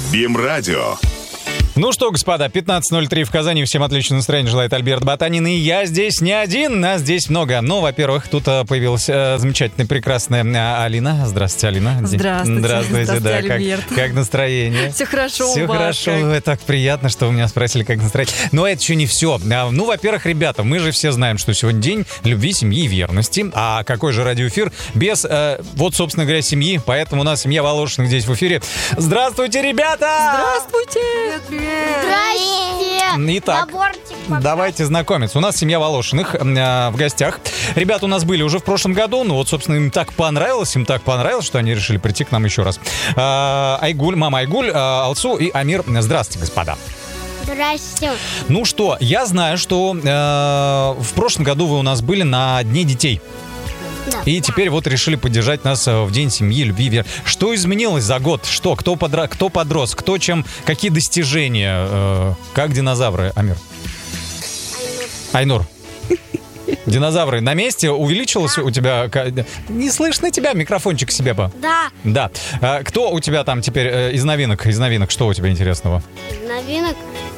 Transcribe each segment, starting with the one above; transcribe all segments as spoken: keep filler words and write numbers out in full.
БИМ-радио. Ну что, господа, пятнадцать ноль три в Казани. Всем отличного настроения желает Альберт Ботанин. И я здесь не один, нас здесь много. Ну, во-первых, тут появилась э, замечательная, прекрасная э, Алина. Здравствуйте, Алина. Здравствуйте. Здравствуйте, Здравствуйте, да. Альберт. Как, как настроение? Все хорошо Все у вас. хорошо. Как? Так приятно, что вы меня спросили, как настроение. Но это еще не все. Ну, во-первых, ребята, мы же все знаем, что сегодня день любви, семьи и верности. А какой же радиоэфир без, э, вот, собственно говоря, семьи. Поэтому у нас семья Волошиных здесь в эфире. Здравствуйте, ребята! Здравствуйте! Привет, привет! Здрасте! Итак, давайте знакомиться. У нас семья Волошиных э, в гостях. Ребята у нас были уже в прошлом году. Ну вот, собственно, им так понравилось, им так понравилось, что они решили прийти к нам еще раз. Э, Айгуль, мама Айгуль, э, Алсу и Амир. Здравствуйте, господа. Здрасте. Ну что, я знаю, что э, в прошлом году вы у нас были на Дне детей. Да. И теперь вот решили поддержать нас в День семьи, любви, веры. Что изменилось за год? Что? Кто, подра... кто подрос? Кто чем? Какие достижения? Э, как динозавры, Амир? Айнур. Динозавры на месте? Увеличилось у тебя? Не слышно тебя? Микрофончик к себе по. Да. Да. А кто у тебя там теперь э, из новинок? Из новинок что у тебя интересного? Новинок?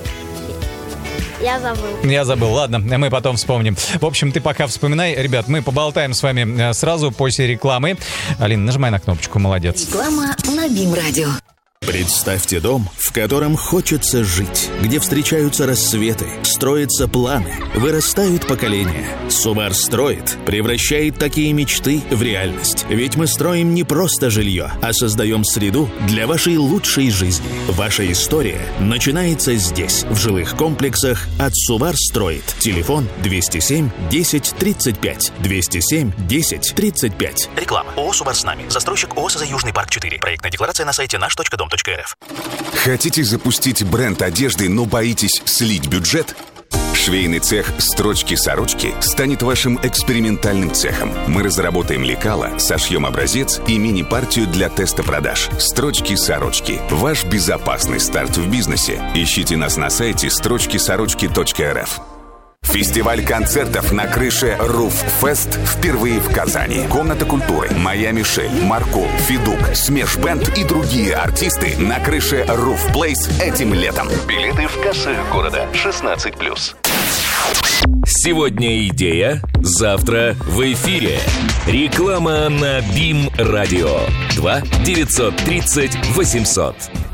Я забыл. Я забыл, ладно, мы потом вспомним. В общем, ты пока вспоминай. Ребят, мы поболтаем с вами сразу после рекламы. Алина, нажимай на кнопочку, молодец. Реклама на БИМ-радио. Представьте дом, в котором хочется жить, где встречаются рассветы, строятся планы, вырастают поколения. Сумар строит, превращает такие мечты в реальность. Ведь мы строим не просто жилье, а создаем среду для вашей лучшей жизни. Ваша история начинается здесь, в жилых комплексах от Сумар строит. Телефон двести семь десять тридцать пять. двести семь десять тридцать пять. Реклама. ООО «Сумар с нами». Застройщик ООО «СЗ Южный парк четыре». Проектная декларация на сайте наш точка дом точка рф. Хотите запустить бренд одежды, но боитесь слить бюджет? Швейный цех «Строчки-сорочки» станет вашим экспериментальным цехом. Мы разработаем лекало, сошьем образец и мини-партию для теста продаж. «Строчки-сорочки» – ваш безопасный старт в бизнесе. Ищите нас на сайте строчки сорочки точка рф. Фестиваль концертов на крыше Roof Fest впервые в Казани. Комната культуры, Моя Мишель, Марко, Федук, Смеш Бенд и другие артисты на крыше Roof Place этим летом. Билеты в кассах города. шестнадцать плюс. Сегодня идея, завтра в эфире. Реклама на БИМ-радио. два девятьсот тридцать восемьсот.